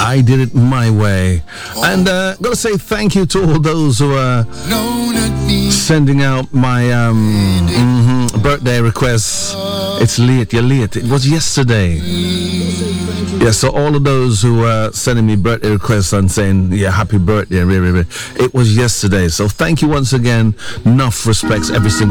I did it my way. And gotta say thank you to all those who are sending out my birthday requests. It's late, you're late. It was yesterday. Yeah, so all of those who are sending me birthday requests and saying, yeah, happy birthday, it was yesterday. So thank you once again. Enough respects every single